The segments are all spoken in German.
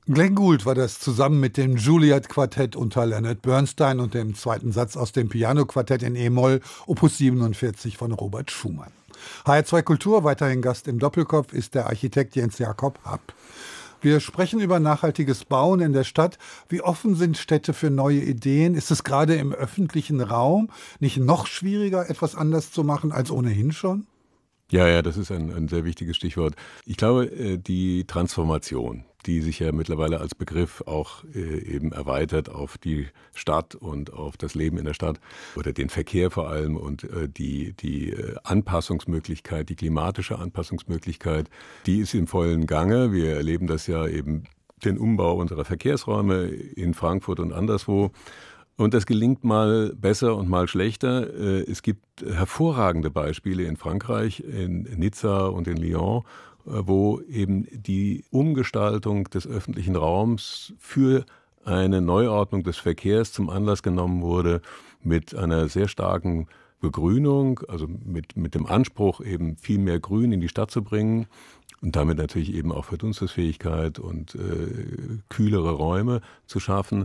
Glenn Gould war das zusammen mit dem Juilliard-Quartett unter Leonard Bernstein und dem zweiten Satz aus dem Piano-Quartett in E-Moll, Opus 47 von Robert Schumann. HR2 Kultur, weiterhin Gast im Doppelkopf, ist der Architekt Jens Jakob Happ. Wir sprechen über nachhaltiges Bauen in der Stadt. Wie offen sind Städte für neue Ideen? Ist es gerade im öffentlichen Raum nicht noch schwieriger, etwas anders zu machen als ohnehin schon? Ja, das ist ein sehr wichtiges Stichwort. Ich glaube, die Transformation, die sich ja mittlerweile als Begriff auch eben erweitert auf die Stadt und auf das Leben in der Stadt oder den Verkehr vor allem und die Anpassungsmöglichkeit, die klimatische Anpassungsmöglichkeit, die ist im vollen Gange. Wir erleben das ja eben den Umbau unserer Verkehrsräume in Frankfurt und anderswo. Und das gelingt mal besser und mal schlechter. Es gibt hervorragende Beispiele in Frankreich, in Nizza und in Lyon, wo eben die Umgestaltung des öffentlichen Raums für eine Neuordnung des Verkehrs zum Anlass genommen wurde, mit einer sehr starken Begrünung, also mit dem Anspruch, eben viel mehr Grün in die Stadt zu bringen. Und damit natürlich eben auch Verdunstungsfähigkeit und kühlere Räume zu schaffen.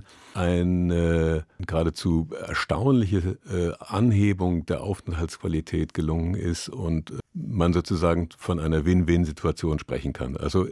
Eine geradezu erstaunliche Anhebung der Aufenthaltsqualität gelungen ist und man sozusagen von einer Win-Win-Situation sprechen kann. Also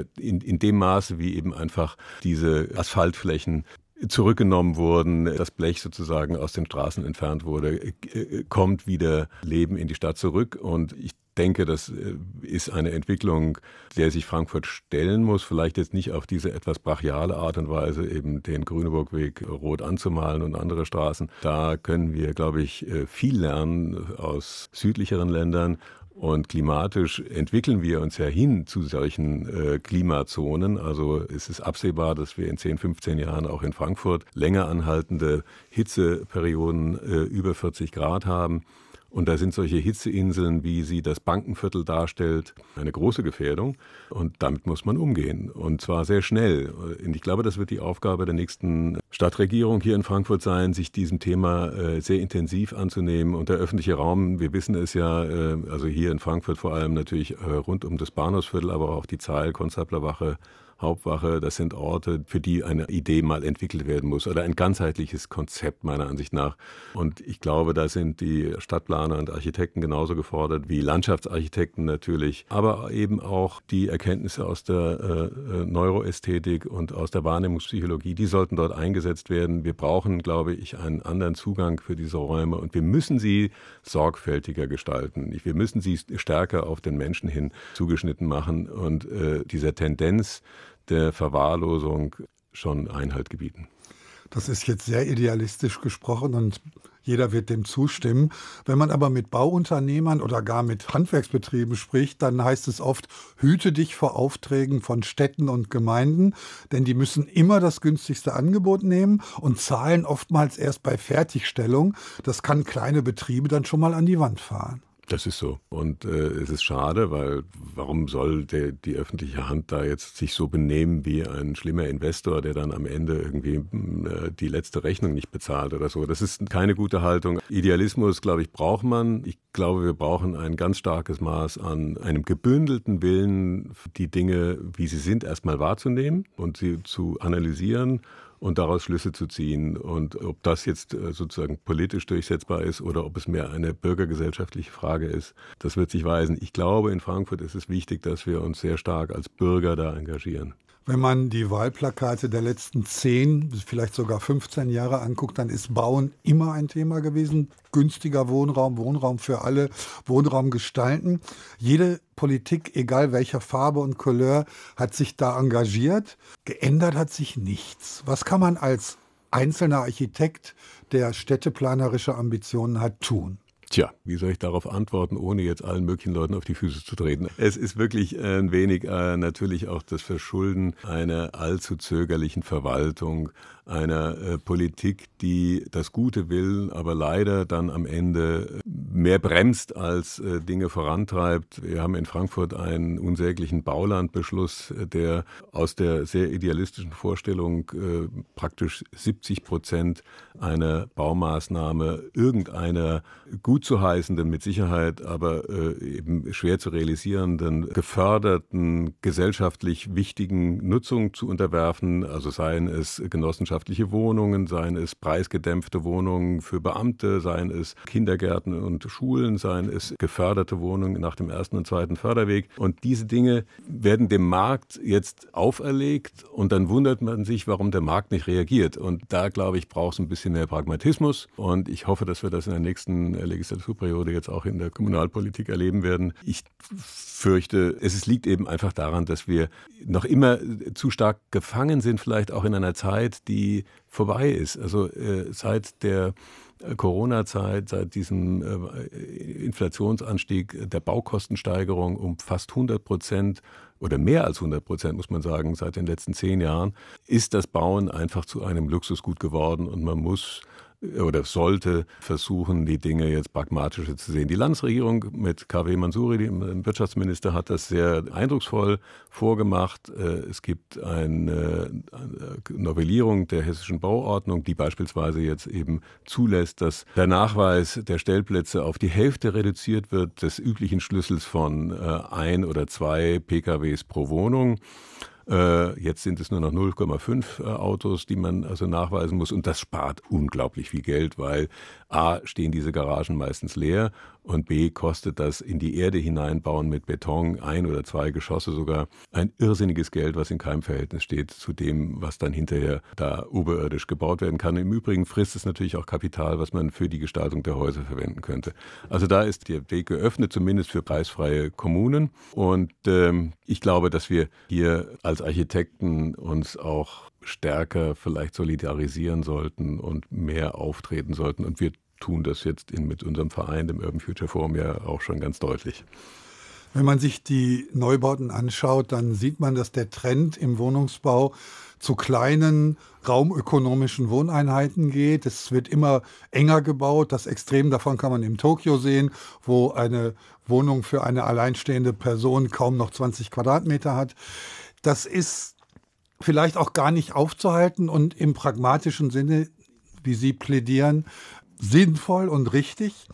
in dem Maße, wie eben einfach diese Asphaltflächen zurückgenommen wurden, das Blech sozusagen aus den Straßen entfernt wurde, kommt wieder Leben in die Stadt zurück. Und ich denke, das ist eine Entwicklung, der sich Frankfurt stellen muss. Vielleicht jetzt nicht auf diese etwas brachiale Art und Weise, eben den Grüneburgweg rot anzumalen und andere Straßen. Da können wir, glaube ich, viel lernen aus südlicheren Ländern. Und klimatisch entwickeln wir uns ja hin zu solchen Klimazonen. Also es ist absehbar, dass wir in 10, 15 Jahren auch in Frankfurt länger anhaltende Hitzeperioden über 40 Grad haben. Und da sind solche Hitzeinseln, wie sie das Bankenviertel darstellt, eine große Gefährdung. Und damit muss man umgehen. Und zwar sehr schnell. Und ich glaube, das wird die Aufgabe der nächsten Stadtregierung hier in Frankfurt sein, sich diesem Thema sehr intensiv anzunehmen. Und der öffentliche Raum, wir wissen es ja, also hier in Frankfurt vor allem natürlich rund um das Bahnhofsviertel, aber auch die Zeil, Konstablerwache, Hauptwache, das sind Orte, für die eine Idee mal entwickelt werden muss oder ein ganzheitliches Konzept meiner Ansicht nach. Und ich glaube, da sind die Stadtplaner und Architekten genauso gefordert wie Landschaftsarchitekten natürlich, aber eben auch die Erkenntnisse aus der Neuroästhetik und aus der Wahrnehmungspsychologie, die sollten dort eingesetzt werden. Wir brauchen, glaube ich, einen anderen Zugang für diese Räume und wir müssen sie sorgfältiger gestalten. Wir müssen sie stärker auf den Menschen hin zugeschnitten machen und dieser Tendenz der Verwahrlosung schon Einhalt gebieten. Das ist jetzt sehr idealistisch gesprochen und jeder wird dem zustimmen. Wenn man aber mit Bauunternehmern oder gar mit Handwerksbetrieben spricht, dann heißt es oft, hüte dich vor Aufträgen von Städten und Gemeinden, denn die müssen immer das günstigste Angebot nehmen und zahlen oftmals erst bei Fertigstellung. Das kann kleine Betriebe dann schon mal an die Wand fahren. Das ist so. Und es ist schade, weil warum soll die öffentliche Hand da jetzt sich so benehmen wie ein schlimmer Investor, der dann am Ende irgendwie die letzte Rechnung nicht bezahlt oder so. Das ist keine gute Haltung. Idealismus, glaube ich, braucht man. Ich glaube, wir brauchen ein ganz starkes Maß an einem gebündelten Willen, die Dinge, wie sie sind, erstmal wahrzunehmen und sie zu analysieren und daraus Schlüsse zu ziehen. Und ob das jetzt sozusagen politisch durchsetzbar ist oder ob es mehr eine bürgergesellschaftliche Frage ist, das wird sich weisen. Ich glaube, in Frankfurt ist es wichtig, dass wir uns sehr stark als Bürger da engagieren. Wenn man die Wahlplakate der letzten 10, vielleicht sogar 15 Jahre anguckt, dann ist Bauen immer ein Thema gewesen. Günstiger Wohnraum, Wohnraum für alle, Wohnraum gestalten. Jede Politik, egal welcher Farbe und Couleur, hat sich da engagiert. Geändert hat sich nichts. Was kann man als einzelner Architekt, der städteplanerische Ambitionen hat, tun? Tja, wie soll ich darauf antworten, ohne jetzt allen möglichen Leuten auf die Füße zu treten? Es ist wirklich ein wenig natürlich auch das Verschulden einer allzu zögerlichen Verwaltung, einer Politik, die das Gute will, aber leider dann am Ende mehr bremst als Dinge vorantreibt. Wir haben in Frankfurt einen unsäglichen Baulandbeschluss, der aus der sehr idealistischen Vorstellung praktisch 70% einer Baumaßnahme irgendeiner gut gut zu heißenden, mit Sicherheit aber eben schwer zu realisierenden, geförderten, gesellschaftlich wichtigen Nutzungen zu unterwerfen. Also seien es genossenschaftliche Wohnungen, seien es preisgedämpfte Wohnungen für Beamte, seien es Kindergärten und Schulen, seien es geförderte Wohnungen nach dem ersten und zweiten Förderweg. Und diese Dinge werden dem Markt jetzt auferlegt und dann wundert man sich, warum der Markt nicht reagiert. Und da, glaube ich, braucht es ein bisschen mehr Pragmatismus. Und ich hoffe, dass wir das in der nächsten Legislaturperiode jetzt auch in der Kommunalpolitik erleben werden. Ich fürchte, es liegt eben einfach daran, dass wir noch immer zu stark gefangen sind, vielleicht auch in einer Zeit, die vorbei ist. Also seit der Corona-Zeit, seit diesem Inflationsanstieg der Baukostensteigerung um fast 100% oder mehr als 100%, muss man sagen, seit den letzten 10 Jahren, ist das Bauen einfach zu einem Luxusgut geworden und man muss oder sollte versuchen, die Dinge jetzt pragmatischer zu sehen. Die Landesregierung mit K.W. Mansouri, dem Wirtschaftsminister, hat das sehr eindrucksvoll vorgemacht. Es gibt eine Novellierung der hessischen Bauordnung, die beispielsweise jetzt eben zulässt, dass der Nachweis der Stellplätze auf die Hälfte reduziert wird, des üblichen Schlüssels von 1 oder 2 PKWs pro Wohnung. Jetzt sind es nur noch 0,5 Autos, die man also nachweisen muss. Und das spart unglaublich viel Geld, weil A, stehen diese Garagen meistens leer und B, kostet das in die Erde hineinbauen mit Beton, 1 oder 2 Geschosse sogar, ein irrsinniges Geld, was in keinem Verhältnis steht zu dem, was dann hinterher da oberirdisch gebaut werden kann. Im Übrigen frisst es natürlich auch Kapital, was man für die Gestaltung der Häuser verwenden könnte. Also da ist der Weg geöffnet, zumindest für preisfreie Kommunen. Und ich glaube, dass wir hier als Architekten uns auch stärker vielleicht solidarisieren sollten und mehr auftreten sollten. Und wir tun das jetzt mit unserem Verein, dem Urban Future Forum, ja auch schon ganz deutlich. Wenn man sich die Neubauten anschaut, dann sieht man, dass der Trend im Wohnungsbau zu kleinen raumökonomischen Wohneinheiten geht. Es wird immer enger gebaut. Das Extrem davon kann man in Tokio sehen, wo eine Wohnung für eine alleinstehende Person kaum noch 20 Quadratmeter hat. Das ist vielleicht auch gar nicht aufzuhalten und im pragmatischen Sinne, wie Sie plädieren, sinnvoll und richtig.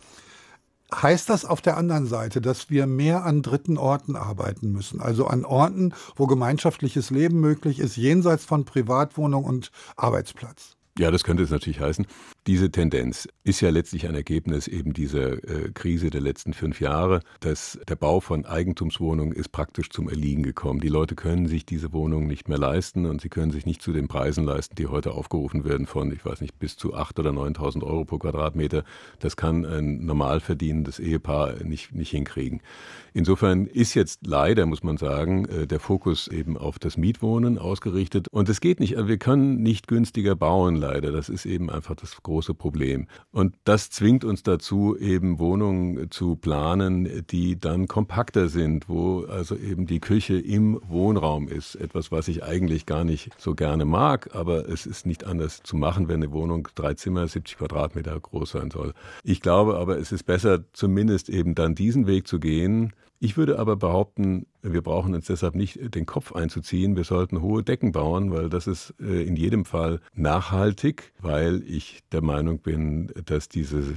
Heißt das auf der anderen Seite, dass wir mehr an dritten Orten arbeiten müssen? Also an Orten, wo gemeinschaftliches Leben möglich ist, jenseits von Privatwohnung und Arbeitsplatz? Ja, das könnte es natürlich heißen. Diese Tendenz ist ja letztlich ein Ergebnis eben dieser Krise der letzten 5 Jahre. Der Bau von Eigentumswohnungen ist praktisch zum Erliegen gekommen. Die Leute können sich diese Wohnungen nicht mehr leisten und sie können sich nicht zu den Preisen leisten, die heute aufgerufen werden von, ich weiß nicht, bis zu 8.000 oder 9.000 Euro pro Quadratmeter. Das kann ein normal verdienendes Ehepaar nicht hinkriegen. Insofern ist jetzt leider, muss man sagen, der Fokus eben auf das Mietwohnen ausgerichtet. Und es geht nicht, wir können nicht günstiger bauen, leider. Das ist eben einfach das große Problem. Und das zwingt uns dazu, eben Wohnungen zu planen, die dann kompakter sind, wo also eben die Küche im Wohnraum ist. Etwas, was ich eigentlich gar nicht so gerne mag, aber es ist nicht anders zu machen, wenn eine Wohnung 3 Zimmer, 70 Quadratmeter groß sein soll. Ich glaube aber, es ist besser, zumindest eben dann diesen Weg zu gehen. Ich würde aber behaupten, wir brauchen uns deshalb nicht den Kopf einzuziehen. Wir sollten hohe Decken bauen, weil das ist in jedem Fall nachhaltig, weil ich der Meinung bin, dass diese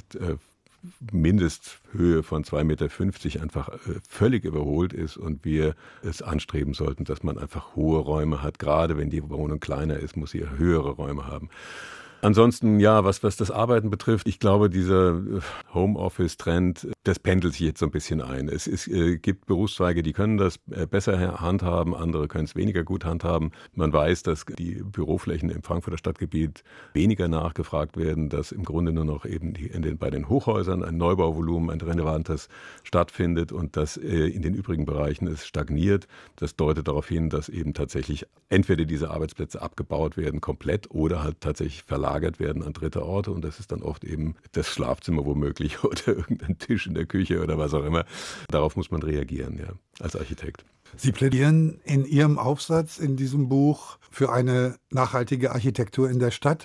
Mindesthöhe von 2,50 Meter einfach völlig überholt ist und wir es anstreben sollten, dass man einfach hohe Räume hat. Gerade wenn die Wohnung kleiner ist, muss sie höhere Räume haben. Ansonsten, ja, was das Arbeiten betrifft, ich glaube, dieser Homeoffice-Trend, das pendelt sich jetzt so ein bisschen ein. Es gibt Berufszweige, die können das besser handhaben, andere können es weniger gut handhaben. Man weiß, dass die Büroflächen im Frankfurter Stadtgebiet weniger nachgefragt werden, dass im Grunde nur noch eben bei den Hochhäusern ein Neubauvolumen, ein relevantes stattfindet und dass in den übrigen Bereichen es stagniert. Das deutet darauf hin, dass eben tatsächlich entweder diese Arbeitsplätze abgebaut werden komplett oder halt tatsächlich verlagert werden an dritte Orte und das ist dann oft eben das Schlafzimmer womöglich oder irgendein Tisch in der Küche oder was auch immer. Darauf muss man reagieren, ja, als Architekt. Sie plädieren in Ihrem Aufsatz in diesem Buch für eine nachhaltige Architektur in der Stadt.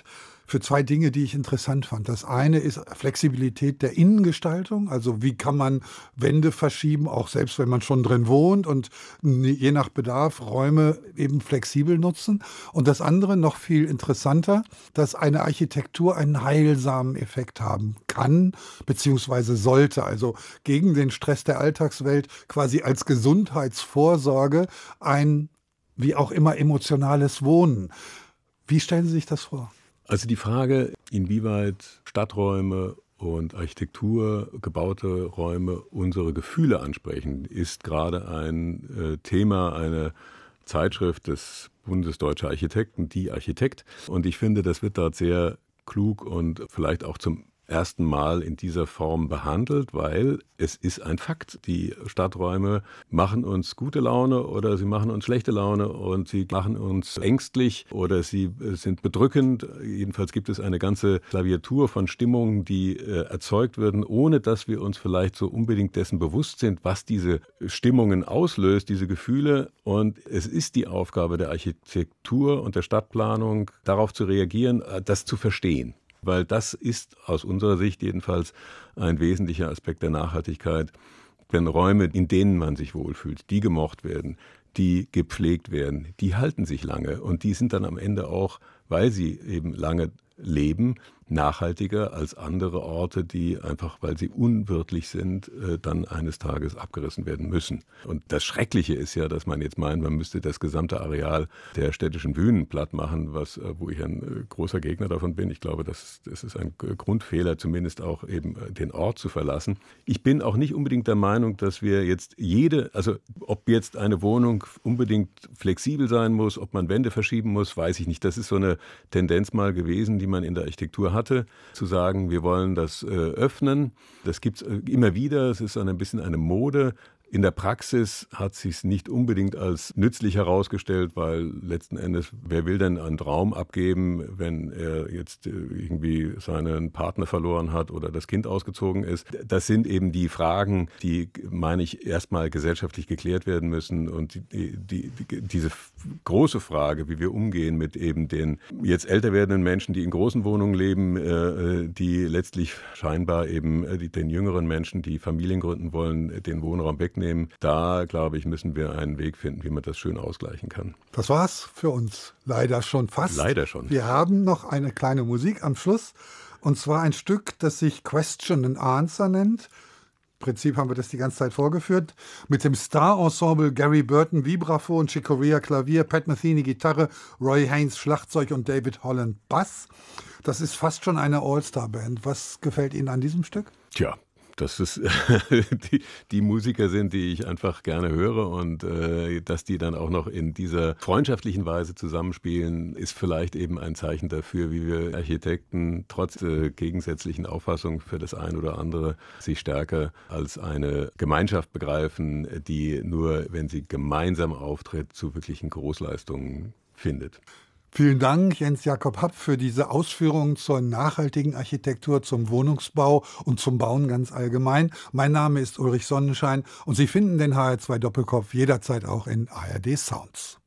für zwei Dinge, die ich interessant fand. Das eine ist Flexibilität der Innengestaltung, also wie kann man Wände verschieben, auch selbst wenn man schon drin wohnt und je nach Bedarf Räume eben flexibel nutzen. Und das andere, noch viel interessanter, dass eine Architektur einen heilsamen Effekt haben kann, beziehungsweise sollte, also gegen den Stress der Alltagswelt quasi als Gesundheitsvorsorge ein, wie auch immer, emotionales Wohnen. Wie stellen Sie sich das vor? Also die Frage, inwieweit Stadträume und Architektur, gebaute Räume unsere Gefühle ansprechen, ist gerade ein Thema einer Zeitschrift des Bundes Deutscher Architekten, Die Architekt. Und ich finde, das wird dort sehr klug und vielleicht auch zum ersten Mal in dieser Form behandelt, weil es ist ein Fakt. Die Stadträume machen uns gute Laune oder sie machen uns schlechte Laune und sie machen uns ängstlich oder sie sind bedrückend. Jedenfalls gibt es eine ganze Klaviatur von Stimmungen, die erzeugt werden, ohne dass wir uns vielleicht so unbedingt dessen bewusst sind, was diese Stimmungen auslöst, diese Gefühle. Und es ist die Aufgabe der Architektur und der Stadtplanung, darauf zu reagieren, das zu verstehen. Weil das ist aus unserer Sicht jedenfalls ein wesentlicher Aspekt der Nachhaltigkeit. Denn Räume, in denen man sich wohlfühlt, die gemocht werden, die gepflegt werden, die halten sich lange. Und die sind dann am Ende auch, weil sie eben lange leben, nachhaltiger als andere Orte, die einfach, weil sie unwirtlich sind, dann eines Tages abgerissen werden müssen. Und das Schreckliche ist ja, dass man jetzt meint, man müsste das gesamte Areal der städtischen Bühnen platt machen, wo ich ein großer Gegner davon bin. Ich glaube, das ist ein Grundfehler, zumindest auch eben den Ort zu verlassen. Ich bin auch nicht unbedingt der Meinung, dass wir jetzt also ob jetzt eine Wohnung unbedingt flexibel sein muss, ob man Wände verschieben muss, weiß ich nicht. Das ist so eine Tendenz mal gewesen, die man in der Architektur hatte, zu sagen, wir wollen das öffnen. Das gibt es immer wieder. Es ist ein bisschen eine Mode. In der Praxis hat sich es nicht unbedingt als nützlich herausgestellt, weil letzten Endes, wer will denn einen Traum abgeben, wenn er jetzt irgendwie seinen Partner verloren hat oder das Kind ausgezogen ist? Das sind eben die Fragen, die, meine ich, erstmal gesellschaftlich geklärt werden müssen. Und diese große Frage, wie wir umgehen mit eben den jetzt älter werdenden Menschen, die in großen Wohnungen leben, die letztlich scheinbar eben den jüngeren Menschen, die Familien gründen wollen, den Wohnraum wegnehmen. Da, glaube ich, müssen wir einen Weg finden, wie man das schön ausgleichen kann. Das war's für uns leider schon fast. Leider schon. Wir haben noch eine kleine Musik am Schluss. Und zwar ein Stück, das sich Question and Answer nennt. Im Prinzip haben wir das die ganze Zeit vorgeführt. Mit dem Star-Ensemble Gary Burton Vibraphon, Chick Corea Klavier, Pat Metheny Gitarre, Roy Haynes Schlagzeug und David Holland Bass. Das ist fast schon eine All-Star-Band. Was gefällt Ihnen an diesem Stück? Tja, dass es die Musiker sind, die ich einfach gerne höre und dass die dann auch noch in dieser freundschaftlichen Weise zusammenspielen, ist vielleicht eben ein Zeichen dafür, wie wir Architekten trotz gegensätzlichen Auffassungen für das eine oder andere sich stärker als eine Gemeinschaft begreifen, die nur, wenn sie gemeinsam auftritt, zu wirklichen Großleistungen findet. Vielen Dank, Jens Jakob Happ, für diese Ausführungen zur nachhaltigen Architektur, zum Wohnungsbau und zum Bauen ganz allgemein. Mein Name ist Ulrich Sonnenschein und Sie finden den HR2 Doppelkopf jederzeit auch in ARD Sounds.